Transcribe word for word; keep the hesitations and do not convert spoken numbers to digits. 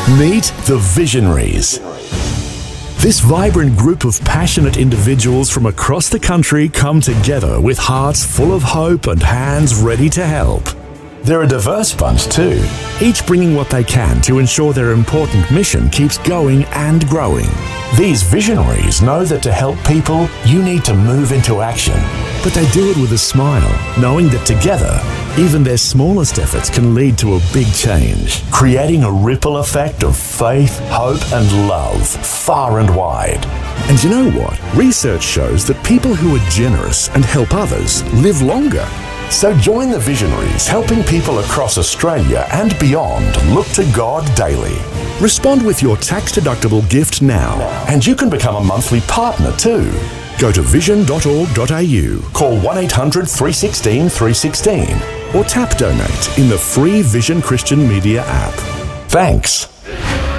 Meet the Visionaries. This vibrant group of passionate individuals from across the country come together with hearts full of hope and hands ready to help. They're a diverse bunch too, each bringing what they can to ensure their important mission keeps going and growing. These visionaries know that to help people, you need to move into action. But they do it with a smile, knowing that together, even their smallest efforts can lead to a big change, creating a ripple effect of faith, hope and love far and wide. And you know what? Research shows that people who are generous and help others live longer. So join the visionaries helping people across Australia and beyond look to God daily. Respond with your tax-deductible gift now, and you can become a monthly partner too. Go to vision dot org dot a u, call one eight hundred three one six three one six, or tap donate in the free Vision Christian Media app. Thanks.